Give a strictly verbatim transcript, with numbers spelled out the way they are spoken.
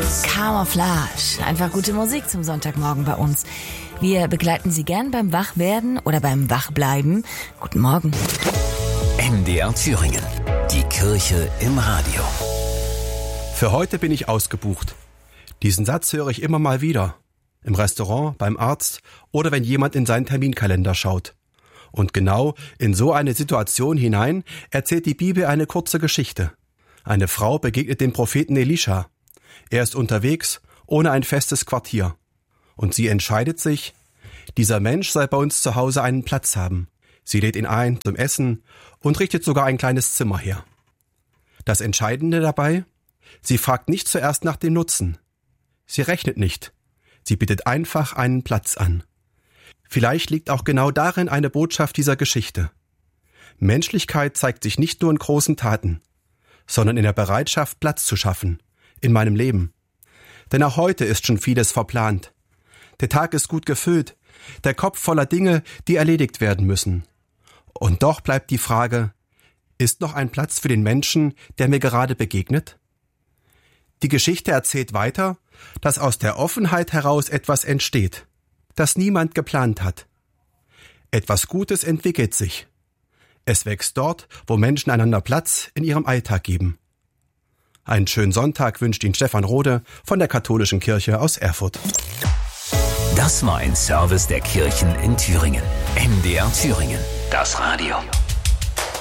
Camouflage. Einfach gute Musik zum Sonntagmorgen bei uns. Wir begleiten Sie gern beim Wachwerden oder beim Wachbleiben. Guten Morgen. M D R Thüringen. Die Kirche im Radio. Für heute bin ich ausgebucht. Diesen Satz höre ich immer mal wieder. Im Restaurant, beim Arzt oder wenn jemand in seinen Terminkalender schaut. Und genau in so eine Situation hinein erzählt die Bibel eine kurze Geschichte. Eine Frau begegnet dem Propheten Elisha. Er ist unterwegs, ohne ein festes Quartier. Und sie entscheidet sich, dieser Mensch soll bei uns zu Hause einen Platz haben. Sie lädt ihn ein zum Essen und richtet sogar ein kleines Zimmer her. Das Entscheidende dabei, sie fragt nicht zuerst nach dem Nutzen. Sie rechnet nicht. Sie bietet einfach einen Platz an. Vielleicht liegt auch genau darin eine Botschaft dieser Geschichte. Menschlichkeit zeigt sich nicht nur in großen Taten, sondern in der Bereitschaft, Platz zu schaffen, in meinem Leben. Denn auch heute ist schon vieles verplant. Der Tag ist gut gefüllt, der Kopf voller Dinge, die erledigt werden müssen. Und doch bleibt die Frage, ist noch ein Platz für den Menschen, der mir gerade begegnet? Die Geschichte erzählt weiter, dass aus der Offenheit heraus etwas entsteht, das niemand geplant hat. Etwas Gutes entwickelt sich. Es wächst dort, wo Menschen einander Platz in ihrem Alltag geben. Einen schönen Sonntag wünscht Ihnen Stefan Rode von der Katholischen Kirche aus Erfurt. Das war ein Service der Kirchen in Thüringen. M D R Thüringen. Das Radio.